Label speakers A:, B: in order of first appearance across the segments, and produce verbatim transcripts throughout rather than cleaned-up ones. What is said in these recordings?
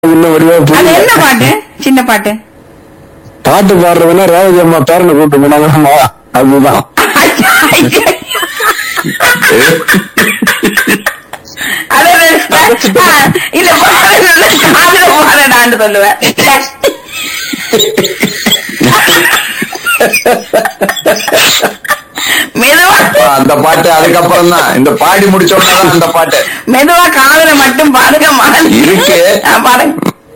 A: இன்னும் வடிவா
B: அது
A: புரியல.
B: என்ன பாட்டு? சின்ன பாட்டு.
A: பாட்டு பாடுறதுன்னா ரேவதி அம்மா பேரனை கூப்பிட்டு போனாங்கம்மா, அதுதான்.
B: அது இல்ல காதுல பாடடான்னு சொல்லுவேன். மெதுவா
C: அந்த பாட்டு அதுக்கப்புறம் தான் இந்த பாடி முடிச்சோம்னா அந்த பாட்டு
B: மெதுவா காதுல மட்டும் பாடுங்க
C: இருக்கு.
B: பாடுங்க.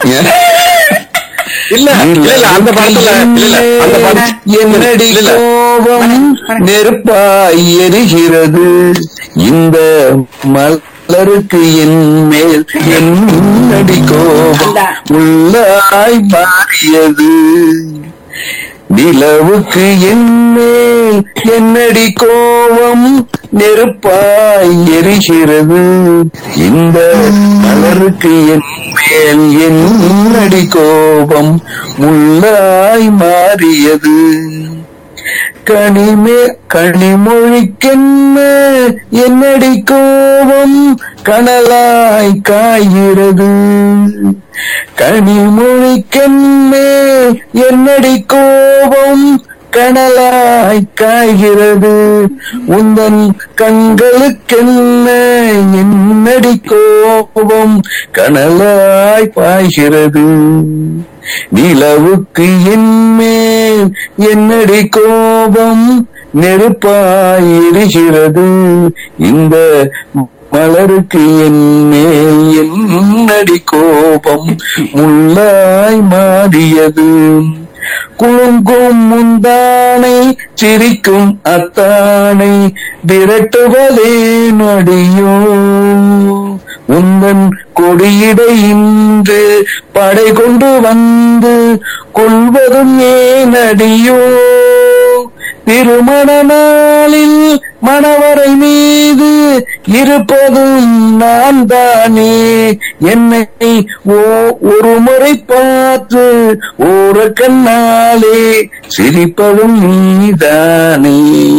A: இல்ல இல்ல இல்ல அந்த பாட்டுல இல்ல அந்த பாட்டு
C: என்னடி கோபம் நெருப்பாய் எரிகிறது இந்த மலருக்கு என் மேல் என்னடி கோபம் உள்ளாய் மாறியது நிலவுக்கு என் மேல் என்னடி கோபம் நெருப்பாய் எரிகிறது இந்த மலருக்கு என் மேல் என்னடி கோபம் முள்ளாய் மாறியது கனிமே கனிமொழிக்கென்ன என்னடி கோபம் கனலாய் காய்கிறது கனிமொழிக்கென்ன என்னடி கோபம் கனலாய் காய்கிறது உந்தன் கண்களுக்கென்ன என்னடி கோபம் கனலாய் பாய்கிறது நிலவுக்கு என்மேல் என்னடி கோபம் நெருப்பாய் எரிகிறது இந்த மலருக்கு என் மேல் என்னடி கோபம் முள்ளாய் மாறியது குலுங்கும் முந்தானை சிரிக்கும் அத்தானை விரட்டுவதே நடியோ உந்தன் கொடியிடை இன்று படை கொண்டு வந்து கொள்வதும் ஏனடியோ திருமண நாளில் மணவரை மீது இருப்பதும் நான் தானே என்னை ஓ ஒரு முறை பார்த்து ஓர கண்ணாலே சிரிப்பதும் நீதானே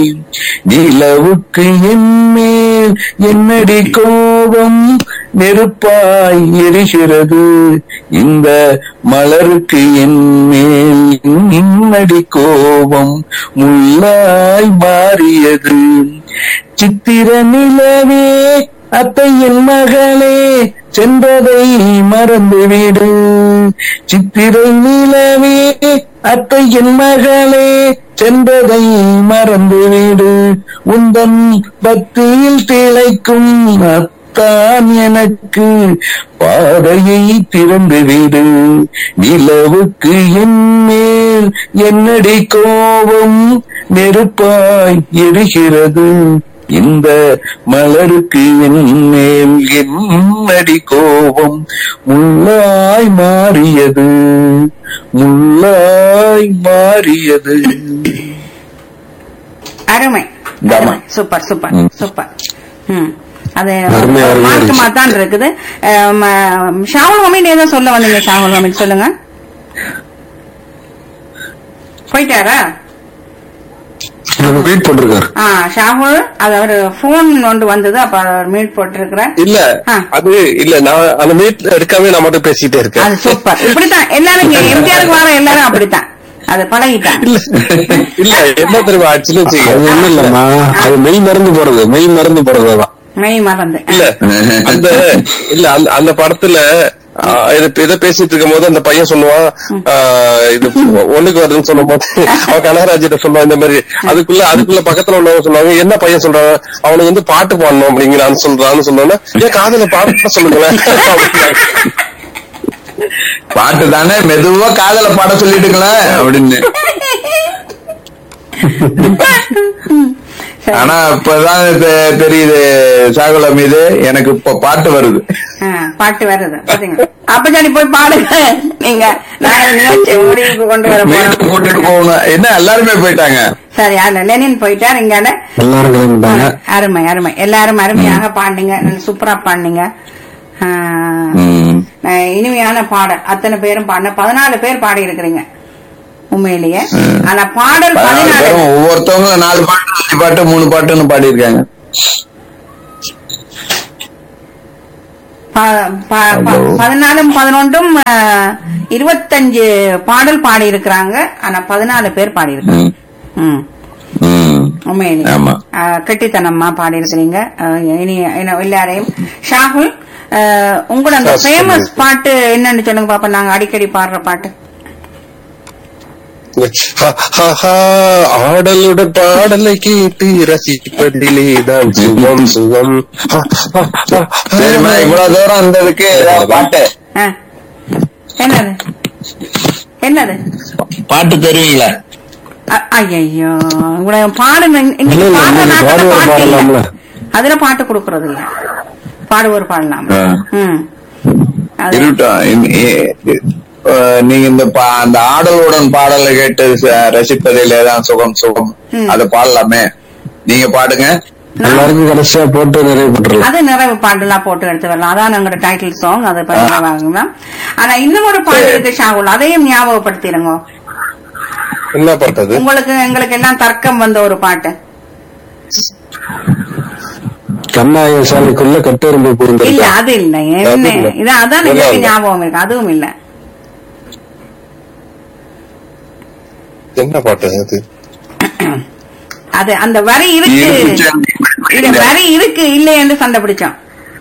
C: நிலவுக்கு என் மேல் என்னடி கோபம் நெருப்பாய் எரிகிறது இந்த மலருக்கு என் மேல் என்னடி கோபம் முள்ளாய் மாறியது சித்திர நிலவே அத்தையின் மகளே சென்றதை மறந்துவிடு சித்திரை நிலவே அத்தையின் மகளே சென்றதை மறந்துவிடு உந்தன் பக்தியில் திளைக்கும் தான் எனக்கு பாதையை திறந்துவிடு நிலவுக்கு என் மேல் என்னடி கோபம் நெருப்பாய் எரிகிறது இந்த மலருக்கு என் மேல் என்னடி கோபம் முள்ளாய் மாறியது முள்ளாய் மாறியது.
B: அருமை சூப்பர் சூப்பர் சூப்பர். ம் அது
A: அருமை, அருமை.
B: மாற்றமா தான் இருக்குது. ஷாவுல் ஹமீட் ஏதோ சொல்ல வந்தீங்க? ஷாவுல் ஹமீட் சொல்லுங்க. போயிட்டாரா?
A: மீட் போட்டிருக்காரு.
B: ஆ ஷாவுல் அது அவரு போன் ஒன்று வந்தது, அப்ப அவர் மீட் போட்டிருக்கிறார்.
A: இல்ல அது இல்ல, நான் அந்த மீட் எடுக்காம நான் மட்டும் பேசிட்டே இருக்கேன்.
B: அது சூப்பர். இப்படித்தான் எல்லாரும் எம்ஜிஆருக்கு வர எல்லாரும் அப்படித்தான், அது பழகிட்டான்.
A: இல்ல என்ன தெரியுமா ஆக்சுவலி அது ஒண்ணும் இல்லம்மா, அது மெய் மறந்து போறது, மெய் மறந்து போறதுதான்
B: மெய் மறந்து.
A: இல்ல அந்த இல்ல அந்த அந்த படத்துல இதை பேசிட்டு இருக்கும் போது அந்த பையன் சொல்லுவான், இது ஒண்ணுக்கு வருதுன்னு சொல்லும் போது அவன் கனகராஜிட்ட சொல்லுவான் இந்த மாதிரி. அதுக்குள்ள அதுக்குள்ள பக்கத்துல உள்ளவங்க சொல்லுவாங்க, என்ன பையன் சொல்றாங்க, அவனுக்கு வந்து பாட்டு பாடணும் அப்படிங்கிறான்னு சொல்றான்னு சொல்லுவாங்க. ஏன் காதுல பாட்டு சொல்லுங்களேன்.
C: பாட்டு தானே மெதுவா காதல பாட சொல்லிட்டுங்களேன் அப்படின்னு. ஆனா இப்பதான் தெரியுது சாகுல மீது எனக்கு இப்ப பாட்டு வருது.
B: பாட்டு வருது பாத்தீங்களா? அப்ப சரி போய் பாடுங்க நீங்க. முடிவுக்கு கொண்டு வர
C: கூட்டிட்டு போகணும். என்ன எல்லாருமே போயிட்டாங்க?
B: சரி, அதுல லெனின் போயிட்டார், இங்க அருமை அருமை எல்லாரும் அருமையாக பாடுங்க, சூப்பரா பாடுங்க. இனிமையான பாடல் அத்தனை பேரும் பாடின பதினாலு பேர் பாடி இருக்கிறீங்க உண்மையிலேயே. ஆனா பாடல் பதினாலு,
C: ஒவ்வொருத்தவங்க நாலு பாட்டு அஞ்சு பாட்டு மூணு பாட்டுன்னு பாடி இருக்காங்க.
B: ப- ப- ப- பதினாலும் பதினொன்றும் அஹ், இருபத்தஞ்சு பாடல் பாடி இருக்கிறாங்க. ஆனா பதினாலு பேர் பாடி இருக்காங்க. ம்
C: ம்.
B: உண்மையிலே
C: ஆமா.
B: அஹ், கெட்டித்தனமா பாடி இருக்கிறீங்க. அஹ், இனி இனி எல்லாரையும் ஷாகுல், அஹ், உங்களோட அந்த ஃபேமஸ் பாட்டு என்னன்னு சொல்லுங்க பாப்பா. நாங்க அடிக்கடி பாடுற பாட்டு.
A: ஆடலுடன் பாடலை கேட்டு ரசிப்பதிலே தான் சுகம் சுகம்.
C: சரிம்மா, இவ்வளவு தூரம் இருந்ததுக்கு ஏதாவது பாட்டு
B: ஆ. என்னது என்னது
C: பாட்டு தருவீங்களா?
B: அ- ஐயையோ, உங்களை பாடுங்க. இன்னைக்கு
A: இல்ல, இல்ல,
B: பாடுற
A: நீங்க
B: நாட்டுல
A: பாடுவோர்
B: பாட்டு இல்ல.
A: பாடலாம்ல.
B: அதுல பாட்டு கொடுக்கறது இல்ல. பாடுவோர் பாடலாம்.
C: ஆ.
B: ம். அது-
C: இருக்கட்டும். இ- இ- அஹ் நீங்க இந்த பா- அந்த ஆடலுடன் பாடலை கேட்டு ச- ரசிப்பதிலே தான் சுகம் சுகம்
B: ம்.
C: அதை பாடலாமே. நீங்க பாடுங்க.
A: எல்லாருக்கும் கடைசியா போட்டு நிறைவு பண்றலாம்.
B: அது நிறைவு பாட்டுலாம் போட்டு எடுத்து வரலாம். அதான் எங்களோட டைட்டில் சாங். அதை வாங்கலாம். ஆனா இன்னும் ஒரு பாட்டு இருக்கு ஷாகுல், அதையும் ஞாபகப்படுத்திடுங்க.
A: என்ன பாட்டது?
B: உங்களுக்கு எங்களுக்கு எல்லாம் தர்க்கம் வந்த ஒரு பாட்டு.
A: கண்ணாய சாலைக்குள்ள கட்டெரும்பு
B: இல்ல,
A: புரிந்திருக்கா?
B: அது இல்ல. என்ன
A: அது இல்ல.
B: இது? அதான்
A: இல்ல,
B: எனக்கு
A: இல்ல.
B: ஞாபகம் இருக்கு. அதுவும் இல்ல.
A: என்ன பாட்டு அது?
B: அது அந்த வரி இருக்கு. இல்ல, வரி இருக்கு இல்லை என்று சண்டை பிடிச்சோம்.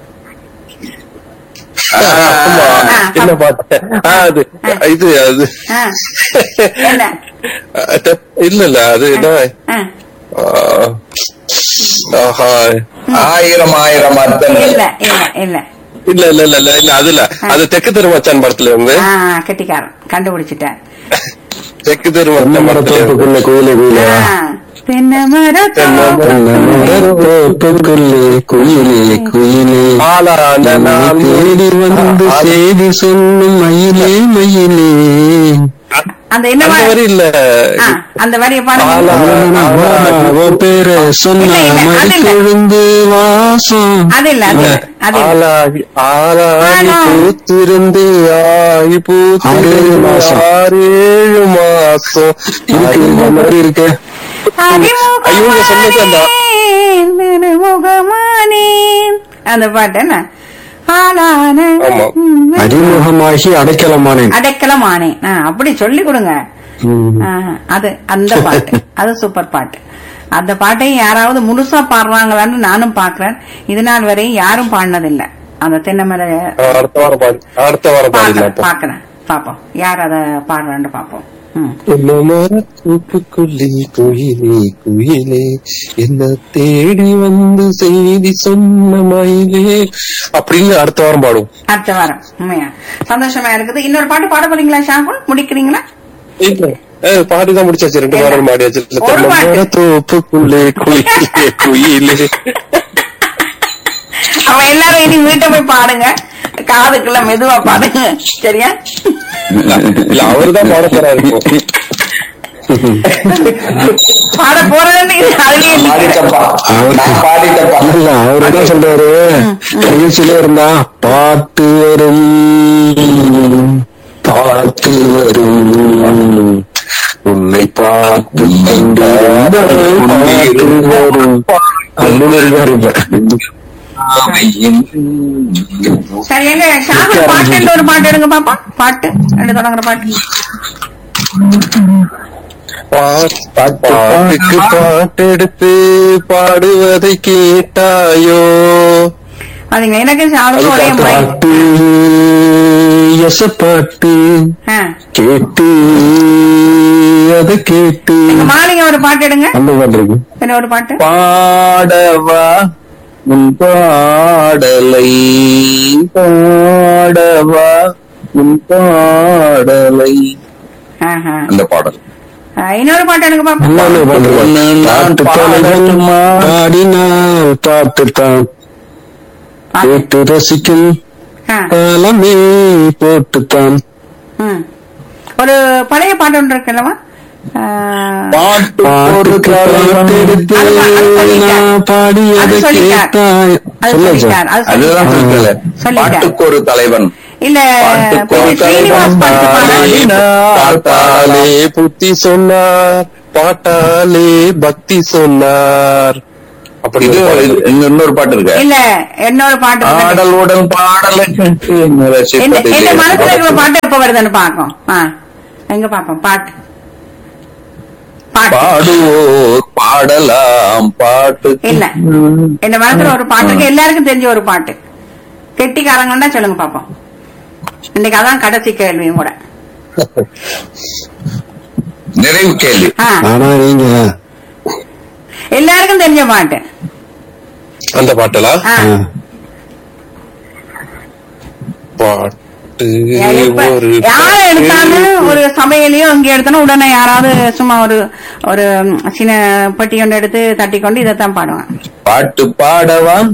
A: ஆமா.
B: ஆ.
A: என்ன பாட்டு? ஆ, அது இது அது
B: ஆ. என்ன?
A: இல்ல இல்ல அது என்ன?
B: ஆ.
A: ஆ, ஆஹா.
C: ஆயிரம் ஆயிரம் அர்த்தங்கள்.
B: இல்ல இல்ல இல்ல.
A: இல்ல இல்ல இல்ல இல்ல இல்ல அது இல்ல. அது தெற்கு தெரு மச்சான் படத்துல இருந்து.
B: ஆ, கெட்டிக்காரன் கண்டுபிடிச்சிட்டேன்.
A: தெற்கு தெரு மச்சான் படத்துல இருந்து.
D: கோயிலே கோயிலே
B: ஆ. தென்னை மரத்தோப்பு.
D: குயிலே குயிலே
A: ஆளான நான்
D: தேடி வந்து செய்தி சொல்லும் மயிலே மயிலே
B: அந்த என்ன
A: அந்த
B: வரி?
A: வரி இல்ல.
B: ஆ, அந்த வரிய பாருங்க.
D: அவ பேர சொன்ன
B: இல்ல, இல்ல, அது
D: மணி
B: இல்ல.
D: கொழுந்து வாசம்
B: அது இல்ல, அது இல்ல, அது இல்ல.
A: ஆளாகி ஆளாகி
B: ஆளா.
A: பூத்திருந்து ஆகி பூத்திருந்து
D: ஆறேழு மாசம்.
A: ஆறேழு மாசம்
D: இருக்கு இந்த மாதிரி இருக்கு.
A: இவங்க சொன்னது அந்த-
B: அறிமுகமானே அந்த பாட்டு என்ன? ஆளான
A: ஆமா.
D: அறிமுகமாகி அடைக்கலமானேன்.
B: அடைக்கலமானே. ஆ, அப்படி சொல்லி கொடுங்க.
D: ம்.
B: ஆ, அது அந்த பாட்டு. அது சூப்பர் பாட்டு. அந்த பாட்டை யாராவது முழுசா பாடுறாங்களான்னு நானும் பாக்குறேன். இது நாள் வரை யாரும் பாடினதில்லை. அந்த தென்னமர
A: அடுத்த வாரம் பாடி அடுத்த வாரம் பாடிடலாம்.
B: பாக்குறேன். பாப்போம் யார் அத பாடுறான்னு பாப்போம். ம்.
A: தூப்புக்குள்ளி குயிலே குயிலே என்ன தேடி வந்து செய்தி சொன்ன மயிலே அப்படின்னு அடுத்த வாரம் பாடுவோம்.
B: அடுத்த வாரம். உண்மையா சந்தோஷமா இருக்குது. இன்னொரு பாட்டு பாட போறீங்களா ஷாகுல்? முடிக்கிறீங்களா?
A: இல்ல பாடிதான் முடிச்சாச்சு. ரெண்டு வாரம் பாடியாச்சு.
B: ஒரு பாட்டு.
A: தோப்புக்குள்ளே குயிலே குயிலே
B: அவன் எல்லாரும் இனி வீட்டை போய் பாடுங்க. காதுக்குள்ள மெதுவா பாடுங்க. சரியா?
A: இல்ல அவருதான் பாட போறாரு இப்போ.
B: பாட போறதுன்னு இது அதுலயே நிக்கிறேன்.
C: பாடிட்டப்பா. நான் பாடிட்டப்பா.
D: இல்ல அவரு என்ன சொல்றாரு, நிகழ்ச்சியில இருந்தா பாட்டு வரும் பாட்டு வரும் உன்னை பார்த்து பாட்டு வரும் அப்படின்னு இருக்காரு.
B: சரி, எங்க ஷாகுல் பாட்டு ஒரு பாட்டு எடுங்க பாப்பா. பாட்டு ரெண்டு தொடங்குற பாட்டு.
A: பாட்டுக்கு பாட்டெடுத்து பாடுவதை கேட்டாயோ?
B: அதுங்க எனக்கு ஷாகுல் ஒரே முறை.
D: பாட்டு எச பாட்டு
B: ஆ.
D: கேட்டு அதை கேட்டு
B: எங்க மாலிங்க ஒரு பாட்டு எடுங்க.
D: அந்த பாட்டு இருக்கு.
B: என்ன ஒரு பாட்டு?
C: பாடவா உன் பாடலை பாடவா உன் பாடலை.
B: ஆஹா.
C: அந்த பாடல்
B: ஆ, இன்னொரு பாட்டு எடுங்க பாப்பா.
D: எல்லாமே பாட்டு பாட்டு தலைவன் பாடினால் பாட்டு தான் கேட்டு ரசிக்கும்
B: ஆ.
D: காலமே போட்டுத்தான்.
B: ம். ஒரு பழைய பாட்டு ஒன்று இருக்குல்லவா? ஆ,
D: பாட்டுக்கு பாட்டெடுத்து
B: அது- அது சொல்லிட்டார்.
D: நான் பாடியதை
B: அது சொல்லிட்டார்.
D: கேட்டாய்.
B: அது
D: சொல்லுங்க
B: சொல்லிட்டார். அது
C: அதுதான்
B: சொல்லிட்டார்.
C: சொல்லல.
B: சொல்லிட்டார்.
C: பாட்டுக்கு ஒரு தலைவன்.
B: இல்ல,
C: பாட்டுக்கு
B: பி. ஸ்ரீனிவாஸ் பாட்டு பாடு.
A: பாட்டாலே புத்தி சொன்னார் பாட்டாலே பக்தி சொன்னார் அப்படி
C: இது
A: ஒரு பாடல்.
C: இது- இங்க இன்னொரு பாட்டு இருக்கு.
B: இல்ல என்னோட பாட்டு வந்து-
C: ஆடலுடன் பாடலை கேட்டு
B: என்ன
C: ரசிப்பதிலே.
B: என்ன மனசுல இருக்கிற பாட்டு எப்ப வருதுன்னு பாக்கும். ஆ, எங்க பாப்போம் பாட்டு பாட்டு
C: பாடுவோர் பாடலாம் பாட்டு.
B: இல்ல என்ன மனசுல ஒரு பாட்டு இருக்கு, எல்லாருக்கும் தெரிஞ்ச ஒரு பாட்டு. கெட்டிக்காரங்கன்னா சொல்லுங்க பாப்போம். இன்னைக்கு அதான் கடைசி கேள்வியும் கூட.
C: நிறைவு கேள்வி.
B: ஆ,
D: ஆனா நீங்க
B: எல்லாருக்கும் தெரிஞ்ச பாட்டு.
A: அந்த பாட்டலா
B: ஆ,
D: ஆ,
A: பாட்டு
B: எப்ப-
A: ஒரு
B: யாரை எடுத்தாலும் ஒரு சமையலையும் இங்க எடுத்தாலும் உடனே யாராவது சும்மா ஒரு ஒரு சின்ன பெட்டி கொண்டு எடுத்து தட்டி கொண்டு இதைத்தான் பாடுவான்.
C: பாட்டு பாடவா